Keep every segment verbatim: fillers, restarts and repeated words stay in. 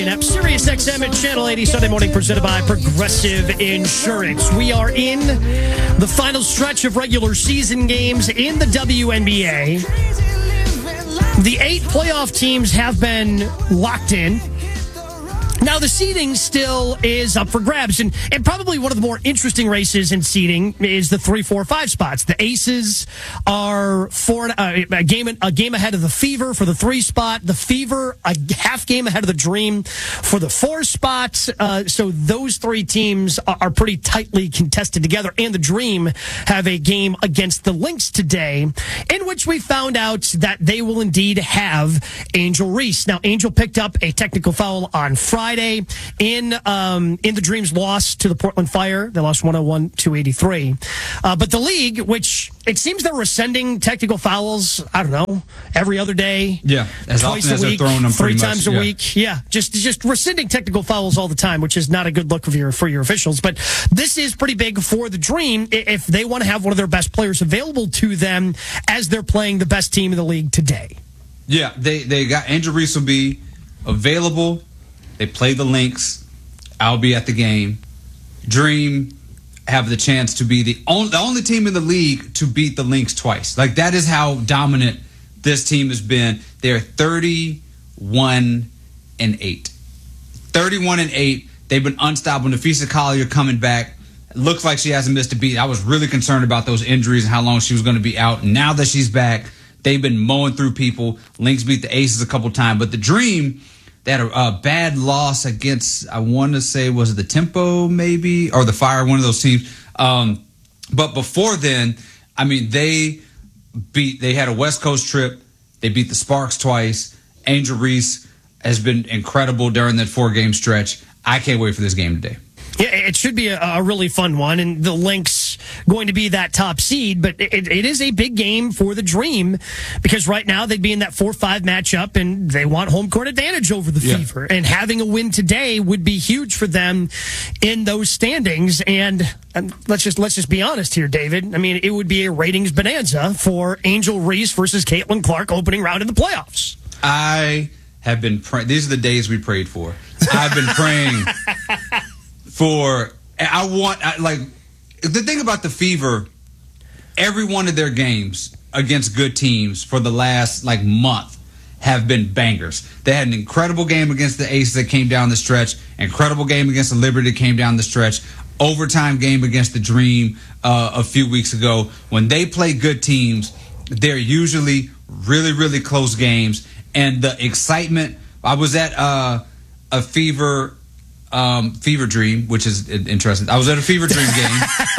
Sirius X M at Channel eighty, Sunday morning, presented by Progressive Insurance. We are in the final stretch of regular season games in the W N B A. The eight playoff teams have been locked in. Now, the seeding still is up for grabs, and, and probably one of the more interesting races in seeding is the three, four, five spots. The Aces are four, uh, a game a game ahead of the Fever for the three spot. The Fever a half game ahead of the Dream for the four spot. Uh, so those three teams are, are pretty tightly contested together, and the Dream have a game against the Lynx today, in which we found out that they will indeed have Angel Reese. Now, Angel picked up a technical foul on Friday. In um, in the Dream's loss to the Portland Fire. They lost one oh one to eighty-three. Uh, but the league, which it seems they're rescinding technical fouls, I don't know, every other day. Yeah, as twice often as a week, they're throwing them three pretty times much, a yeah. week. Yeah, just just rescinding technical fouls all the time, which is not a good look for your, for your officials. But this is pretty big for the Dream if they want to have one of their best players available to them as they're playing the best team in the league today. Yeah, they, they got Angel Reese will be available. They play the Lynx. I'll be at the game. Dream have the chance to be the only, the only team in the league to beat the Lynx twice. Like, that is how dominant this team has been. They're thirty-one and eight. thirty-one and eight. They've been unstoppable. Nafisa Collier coming back. It looks like she hasn't missed a beat. I was really concerned about those injuries and how long she was going to be out. Now that she's back, they've been mowing through people. Lynx beat the Aces a couple times. But the Dream, they had a, a bad loss against, I want to say, was it the Tempo maybe? Or the Fire, one of those teams. Um, but before then, I mean, they beat, they had a West Coast trip. They beat the Sparks twice. Angel Reese has been incredible during that four-game stretch. I can't wait for this game today. Yeah, it should be a, a really fun one, and the Lynx going to be that top seed, but it, it is a big game for the Dream because right now they'd be in that four five matchup, and they want home court advantage over the yeah. Fever, and having a win today would be huge for them in those standings, and, and let's just let's just be honest here, David. I mean, it would be a ratings bonanza for Angel Reese versus Caitlin Clark opening round in the playoffs. I have been praying. These are the days we prayed for. I've been praying for, I want, I, like, the thing about the Fever, every one of their games against good teams for the last, like, month have been bangers. They had an incredible game against the Aces that came down the stretch, incredible game against the Liberty that came down the stretch, overtime game against the Dream uh, a few weeks ago. When they play good teams, they're usually really, really close games. And the excitement, I was at uh, a Fever um, Fever Dream, which is interesting. I was at a Fever Dream game.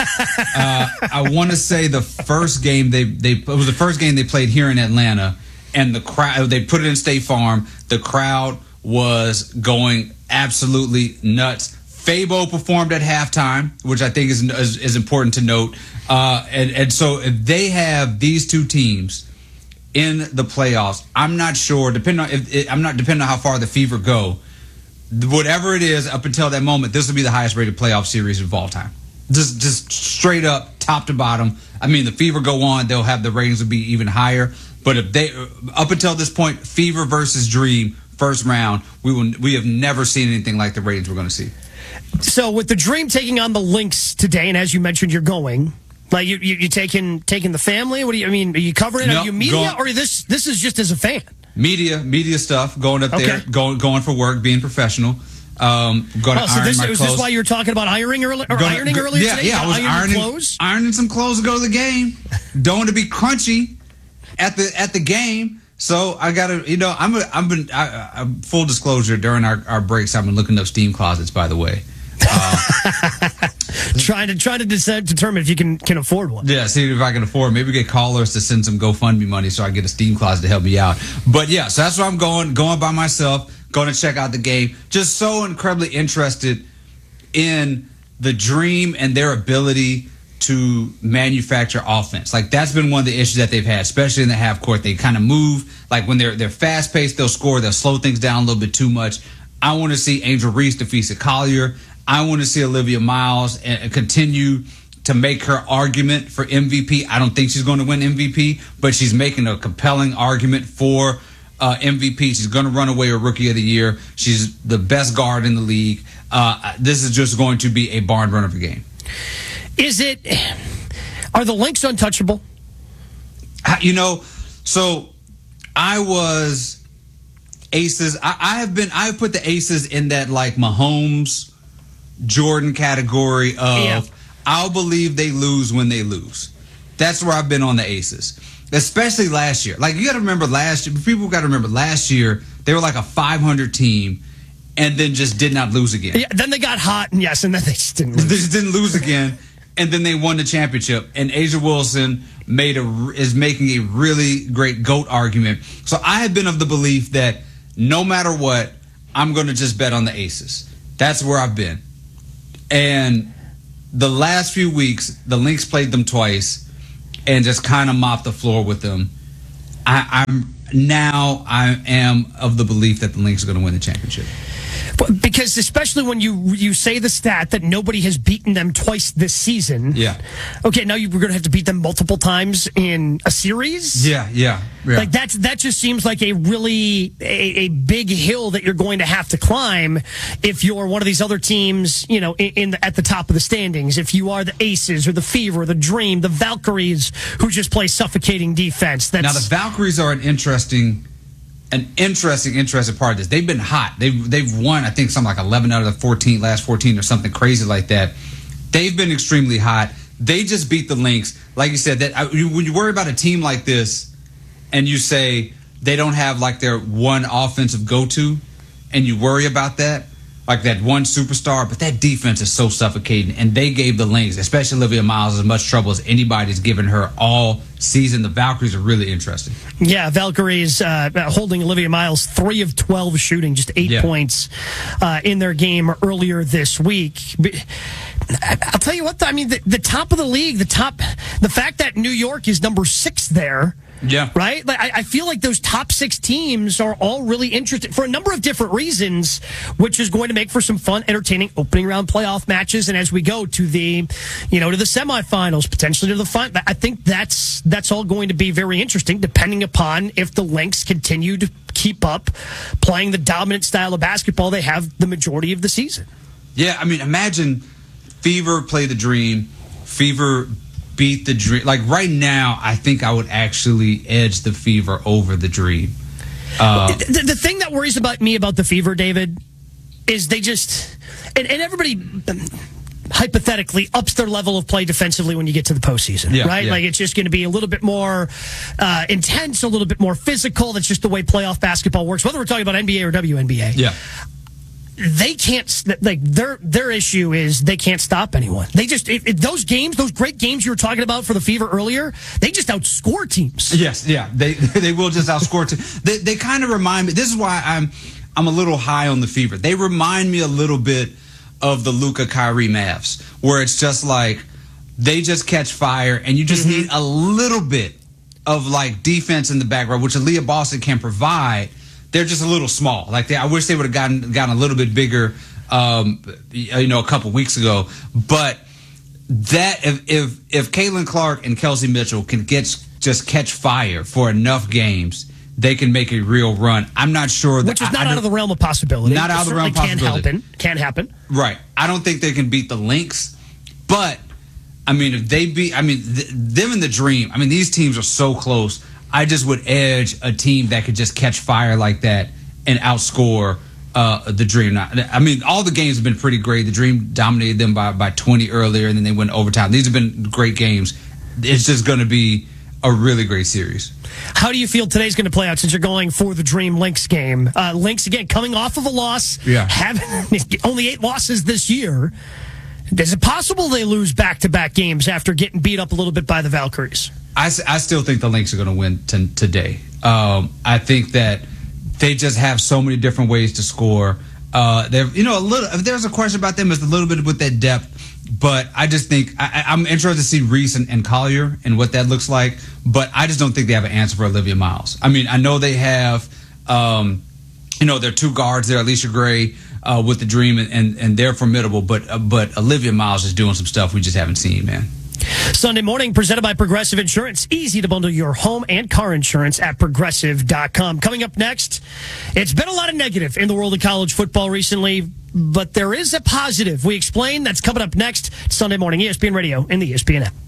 uh, I want to say the first game they they it was the first game they played here in Atlanta, and the crowd, they put it in State Farm. The crowd was going absolutely nuts. Fabo performed at halftime, which I think is is, is important to note. Uh, and and so if they have these two teams in the playoffs, I'm not sure. Depending on if it, I'm not depending on how far the Fever go. Whatever it is, up until that moment, this will be the highest rated playoff series of all time. Just, just straight up, top to bottom. I mean, the Fever go on, they'll have the ratings will be even higher. But if they, up until this point, Fever versus Dream, first round, we will, we have never seen anything like the ratings we're going to see. So with the Dream taking on the Lynx today, and as you mentioned, you're going. Like you, you, you taking taking the family? What do you? I mean, are you covering? No, are you media, going, or this this is just as a fan? Media, media stuff. Going up okay. there, going going for work, being professional. Um, going oh, to so iron this, my was clothes. this why you were talking about ironing earlier? Or Gonna, ironing earlier yeah, today? Yeah, I was ironing clothes? ironing some clothes to go to the game. Don't want to be crunchy at the at the game. So I gotta, you know, I'm a, I've been I, I, full disclosure during our, our breaks. I've been looking up steam closets, by the way. Uh, trying to trying to decide, determine if you can can afford one. Yeah, see if I can afford. Maybe get callers to send some GoFundMe money so I can get a steam closet to help me out. But yeah, so that's where I'm going. Going by myself. Going to check out the game. Just so incredibly interested in the Dream and their ability to manufacture offense. Like, that's been one of the issues that they've had, especially in the half court. They kind of move. Like, when they're they're fast paced, they'll score. They'll slow things down a little bit too much. I want to see Angel Reese defeat Collier. I want to see Olivia Miles and continue to make her argument for M V P. I don't think she's going to win M V P, but she's making a compelling argument for uh, M V P. She's going to run away with Rookie of the Year. She's the best guard in the league. Uh, this is just going to be a barn run of a game. Is it? Are the Lynx untouchable? You know, so I was Aces. I, I have been. I have put the Aces in that like Mahomes, Jordan category of yeah. I'll believe they lose when they lose. That's where I've been on the Aces, especially last year. Like you got to remember last year. People got to remember last year they were like a five hundred team, and then just did not lose again. Yeah, then they got hot, and yes, and then they just didn't lose. They just didn't lose again. And then they won the championship. And A'ja Wilson made a, is making a really great GOAT argument. So I have been of the belief that no matter what, I'm going to just bet on the Aces. That's where I've been. And the last few weeks, the Lynx played them twice and just kind of mopped the floor with them. I, I'm now I am of the belief that the Lynx are going to win the championship. Because especially when you you say the stat that nobody has beaten them twice this season. Yeah. Okay, now you're going to have to beat them multiple times in a series? Yeah, yeah. yeah. Like that's that just seems like a really a, a big hill that you're going to have to climb if you're one of these other teams, you know, in, in the, at the top of the standings. If you are the Aces or the Fever, the Dream, the Valkyries who just play suffocating defense. That's, now the Valkyries are an interesting An interesting, interesting part of this. They've been hot. They've they've won, I think, something like eleven out of the fourteen, last fourteen or something crazy like that. They've been extremely hot. They just beat the Lynx. Like you said, that when you worry about a team like this and you say they don't have like their one offensive go-to and you worry about that, like that one superstar, but that defense is so suffocating. And they gave the Lynx, especially Olivia Miles, as much trouble as anybody's given her all season. The Valkyries are really interesting. Yeah, Valkyries uh, holding Olivia Miles three of twelve shooting, just eight yeah. points uh, in their game earlier this week. I'll tell you what, though, I mean, the, the top of the league, the top, the fact that New York is number six there. Yeah. Right? Like, I, I feel like those top six teams are all really interested for a number of different reasons, which is going to make for some fun, entertaining opening round playoff matches. And as we go to the, you know, to the semifinals, potentially to the final, I think that's, that's all going to be very interesting, depending upon if the Lynx continue to keep up playing the dominant style of basketball they have the majority of the season. Yeah. I mean, imagine Fever play the Dream, Fever beat the Dream. Like right now, I think I would actually edge the Fever over the Dream. Uh, the, the thing that worries about me about the Fever, David, is they just and, and everybody um, hypothetically ups their level of play defensively when you get to the postseason, yeah, right? Yeah. Like it's just going to be a little bit more uh, intense, a little bit more physical. That's just the way playoff basketball works. Whether we're talking about N B A or W N B A, yeah. They can't, like, their their issue is they can't stop anyone. They just, if, if those games, those great games you were talking about for the Fever earlier, they just outscore teams. Yes, yeah, they they will just outscore teams. They, they kind of remind me, this is why I'm I'm a little high on the Fever. They remind me a little bit of the Luka Kyrie Mavs, where it's just like, they just catch fire, and you just mm-hmm. need a little bit of, like, defense in the background, which Aaliyah Boston can provide. They're just a little small. Like they, I wish they would have gotten gotten a little bit bigger, um, you know, a couple weeks ago. But that if if if Caitlin Clark and Kelsey Mitchell can get just catch fire for enough games, they can make a real run. I'm not sure that which is not I, I out of the realm of possibility. Not out of the realm of possibility. Can happen. Can happen. Right. I don't think they can beat the Lynx, but I mean, if they beat, I mean, th- them and the Dream. I mean, these teams are so close. I just would edge a team that could just catch fire like that and outscore uh, the Dream. I mean, all the games have been pretty great. The Dream dominated them by, by twenty earlier, and then they went overtime. These have been great games. It's just going to be a really great series. How do you feel today's going to play out since you're going for the Dream Lynx game? Uh, Lynx, again, coming off of a loss, yeah. having only eight losses this year. Is it possible they lose back-to-back games after getting beat up a little bit by the Valkyries? I, I still think the Lynx are going to win t- today. Um, I think that they just have so many different ways to score. Uh, they're, you know, a little. If there's a question about them, it's a little bit with that depth. But I just think I, I'm interested to see Reese and, and Collier and what that looks like. But I just don't think they have an answer for Olivia Miles. I mean, I know they have, um, you know, their two guards there, Alicia Gray uh, with the Dream, and, and, and they're formidable. But uh, but Olivia Miles is doing some stuff we just haven't seen, man. Sunday morning, presented by Progressive Insurance. Easy to bundle your home and car insurance at progressive dot com. Coming up next, it's been a lot of negative in the world of college football recently, but there is a positive. We explain that's coming up next. Sunday morning, E S P N Radio and the E S P N app.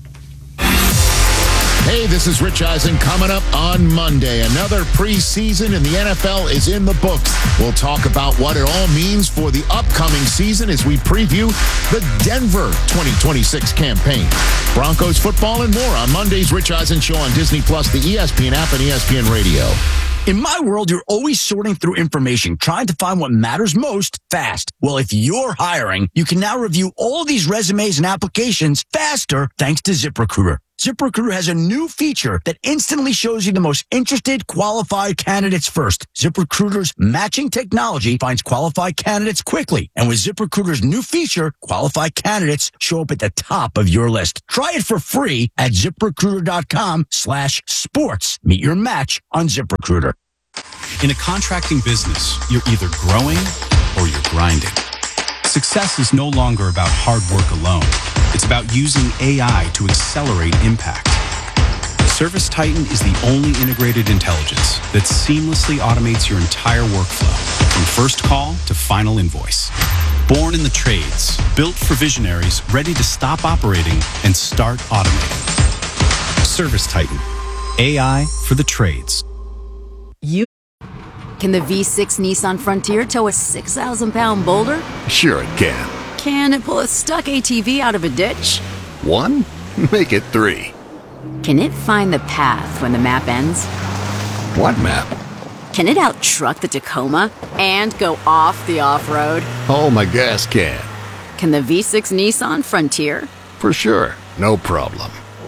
Hey, this is Rich Eisen. Coming up on Monday, another preseason in the N F L is in the books. We'll talk about what it all means for the upcoming season as we preview the Denver twenty twenty-six campaign. Broncos football and more on Monday's Rich Eisen Show on Disney Plus, the E S P N app, and E S P N Radio. In my world, you're always sorting through information, trying to find what matters most fast. Well, if you're hiring, you can now review all these resumes and applications faster thanks to ZipRecruiter. ZipRecruiter has a new feature that instantly shows you the most interested, qualified candidates first. ZipRecruiter's matching technology finds qualified candidates quickly. And with ZipRecruiter's new feature, qualified candidates show up at the top of your list. Try it for free at ZipRecruiter.com slash sports. Meet your match on ZipRecruiter. In a contracting business, you're either growing or you're grinding. Success is no longer about hard work alone. It's about using A I to accelerate impact. ServiceTitan is the only integrated intelligence that seamlessly automates your entire workflow, from first call to final invoice. Born in the trades, built for visionaries ready to stop operating and start automating. ServiceTitan, A I for the trades. You Can the V six Nissan Frontier tow a six thousand pound boulder? Sure it can. Can it pull a stuck A T V out of a ditch? One? Make it three. Can it find the path when the map ends? What map? Can it out-truck the Tacoma and go off the off-road? Oh, my gas can. Can the V six Nissan Frontier? For sure. No problem.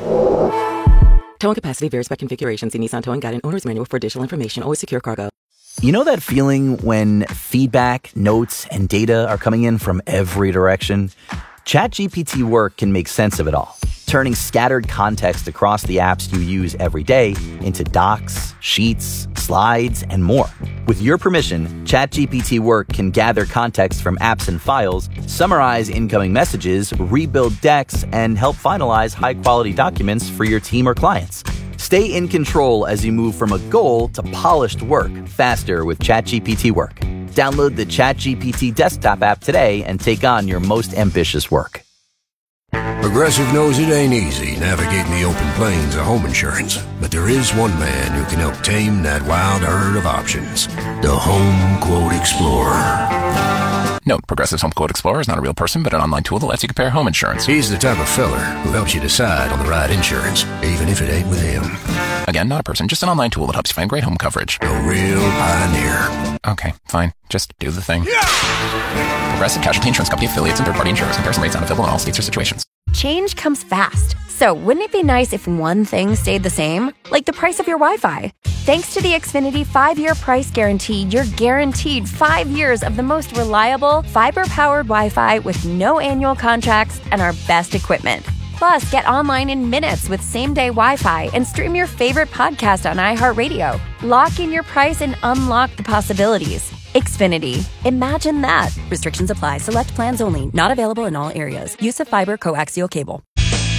Towing capacity varies by configuration. See Nissan Towing Guide and Owner's Manual for additional information. Always secure cargo. You know that feeling when feedback, notes, and data are coming in from every direction? ChatGPT Work can make sense of it all, turning scattered context across the apps you use every day into docs, sheets, slides, and more. With your permission, ChatGPT Work can gather context from apps and files, summarize incoming messages, rebuild decks, and help finalize high-quality documents for your team or clients. Stay in control as you move from a goal to polished work faster with ChatGPT Work. Download the ChatGPT desktop app today and take on your most ambitious work. Progressive knows it ain't easy navigating the open plains of home insurance, but there is one man who can help tame that wild herd of options. The Home Quote Explorer. Note, Progressive's Home Quote Explorer is not a real person, but an online tool that lets you compare home insurance. He's the type of feller who helps you decide on the right insurance, even if it ain't with him. Again, not a person, just an online tool that helps you find great home coverage. A real pioneer. Okay, fine. Just do the thing. Yeah! Progressive Casualty Insurance Company affiliates and third-party insurers. Comparison rates not available in all states or situations. Change comes fast. So wouldn't it be nice if one thing stayed the same? Like the price of your Wi-Fi. Thanks to the Xfinity five-year price guarantee, you're guaranteed five years of the most reliable, fiber-powered Wi-Fi with no annual contracts and our best equipment. Plus, get online in minutes with same-day Wi-Fi and stream your favorite podcast on iHeartRadio. Lock in your price and unlock the possibilities. Xfinity. Imagine that. Restrictions apply. Select plans only. Not available in all areas. Use of fiber coaxial cable.